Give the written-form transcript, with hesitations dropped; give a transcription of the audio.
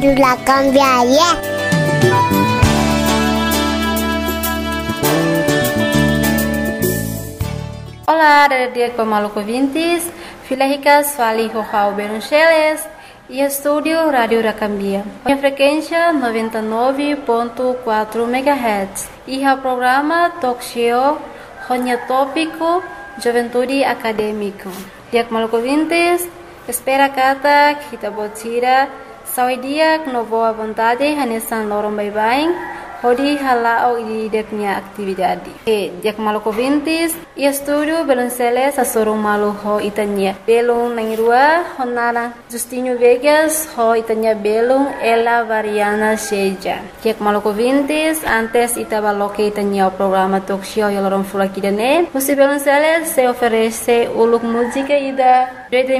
La cambiaria. Olá, dia Maluco Vintes, filha rica, Swali Rojao Beruncheles e estúdio Rádio Racambia. A frequência 99.4 MHz e o programa Talk Show, Ronya Tópico, Juventude Acadêmico. Dia Maluco Vintes, espera kata kita botira, sawi dia no boa vontade, hanesan lorong bye-bye. Hodi halao di deknya aktividade. Dia Maluco Vintes e estúdio Belonceles a sorong malu ho itanya. Belong nangrua honara Justinho Vegas ho itanya belong ela variana seja. Dia Maluco Vintes antes itabaloke itanya o programa talk show yalorong fulakidane. Musi Belonceles se oferece uluk música ida